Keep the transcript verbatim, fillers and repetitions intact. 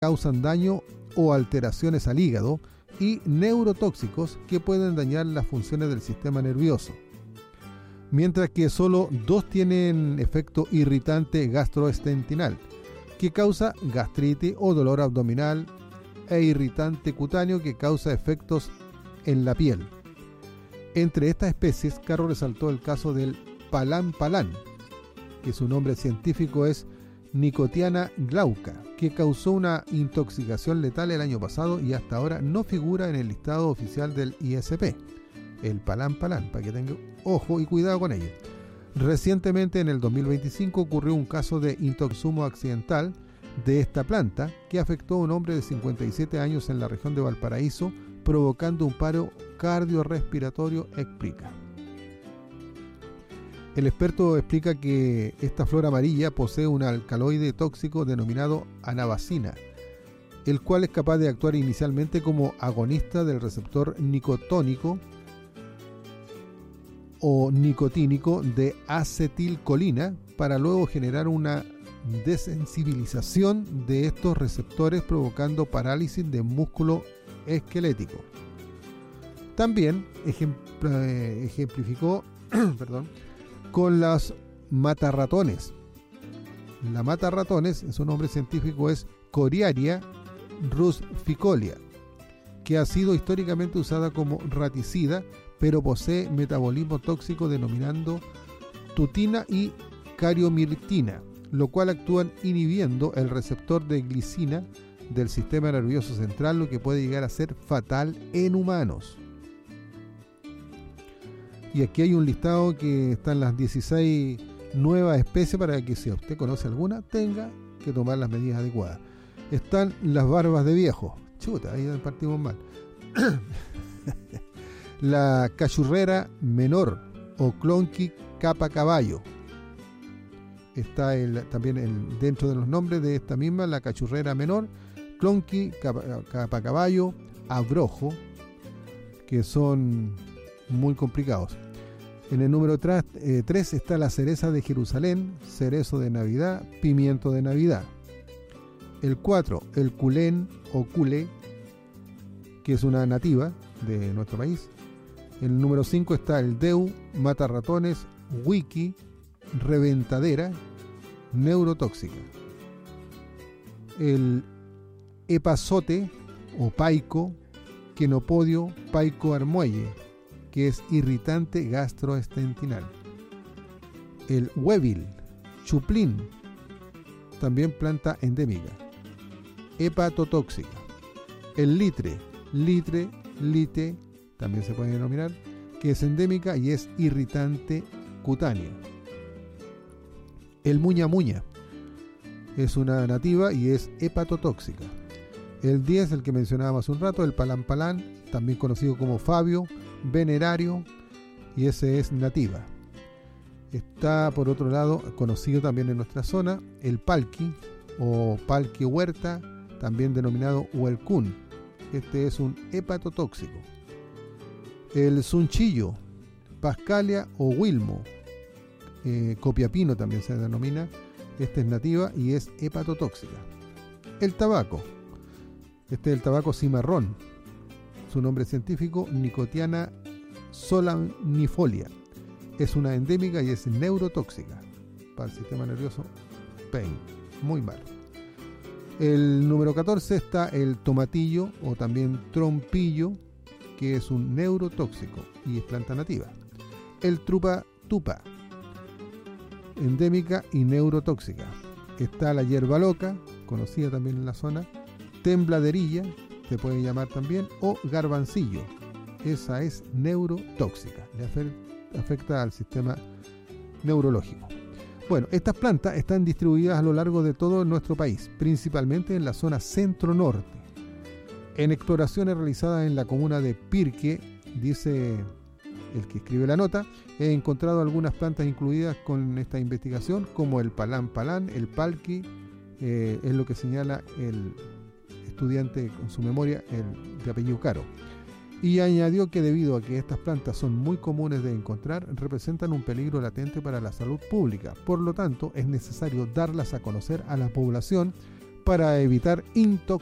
causan daño o alteraciones al hígado, y neurotóxicos que pueden dañar las funciones del sistema nervioso. Mientras que solo dos tienen efecto irritante gastrointestinal, que causa gastritis o dolor abdominal, e irritante cutáneo, que causa efectos en la piel. Entre estas especies, Caro resaltó el caso del palan-palan, que su nombre científico es Nicotiana glauca, que causó una intoxicación letal el año pasado y hasta ahora no figura en el listado oficial del I S P. El palan-palan, para que tenga ojo y cuidado con ello. Recientemente, en el dos mil veinticinco, ocurrió un caso de intoxicación accidental de esta planta que afectó a un hombre de cincuenta y siete años en la región de Valparaíso, provocando un paro cardiorrespiratorio, explica. El experto explica que esta flor amarilla posee un alcaloide tóxico denominado anabacina, el cual es capaz de actuar inicialmente como agonista del receptor nicotónico o nicotínico de acetilcolina, para luego generar una desensibilización de estos receptores, provocando parálisis de músculo esquelético. También ejemplificó perdón, con las matarratones. La matarratones, su nombre científico es Coriaria rusticolia, que ha sido históricamente usada como raticida, pero posee metabolismo tóxico denominando tutina y cariomirtina, lo cual actúan inhibiendo el receptor de glicina del sistema nervioso central, lo que puede llegar a ser fatal en humanos. Y aquí hay un listado que están las dieciséis nuevas especies para que, si usted conoce alguna, tenga que tomar las medidas adecuadas. Están las barbas de viejo. Chuta, ahí partimos mal. La cachurrera menor o clonqui capa caballo. Está el, también el, dentro de los nombres de esta misma, la cachurrera menor, clonqui capa, capa caballo, abrojo, que son muy complicados. En el número tres eh, está la cereza de Jerusalén, cerezo de Navidad, pimiento de Navidad. El cuatro, el culén o culé, que es una nativa de nuestro país. En el número cinco está el deu, matarratones, wiki, reventadera, neurotóxica. El epazote o paico, quenopodio, paico armuelle, que es irritante gastrointestinal. El huevil, chuplín, también planta endémica, hepatotóxica. El litre, litre, lite, también se puede denominar, que es endémica y es irritante cutánea. El muña muña es una nativa y es hepatotóxica. El diez, el que mencionábamos hace un rato, el palan palan, también conocido como Fabio venerario, y ese es nativa. Está, por otro lado, conocido también en nuestra zona, el palqui o palqui huerta, también denominado huelcún. Este es un hepatotóxico. El sunchillo, pascalia o wilmo, eh, copiapino también se denomina. Esta es nativa y es hepatotóxica. El tabaco. Este es el tabaco cimarrón. Su nombre científico, Nicotiana solanifolia. Es una endémica y es neurotóxica para el sistema nervioso. Pain, muy malo. El número catorce está el tomatillo o también trompillo, que es un neurotóxico y es planta nativa. El trupa tupa, endémica y neurotóxica. Está la hierba loca, conocida también en la zona. Tembladerilla, se puede llamar también, o garbancillo. Esa es neurotóxica, le afecta al sistema neurológico. Bueno, estas plantas están distribuidas a lo largo de todo nuestro país, principalmente en la zona centro-norte. En exploraciones realizadas en la comuna de Pirque, dice el que escribe la nota, he encontrado algunas plantas incluidas con esta investigación, como el palán palán, el palqui, eh, es lo que señala el estudiante con su memoria, el de apellido Caro. Y añadió que debido a que estas plantas son muy comunes de encontrar, representan un peligro latente para la salud pública. Por lo tanto, es necesario darlas a conocer a la población para evitar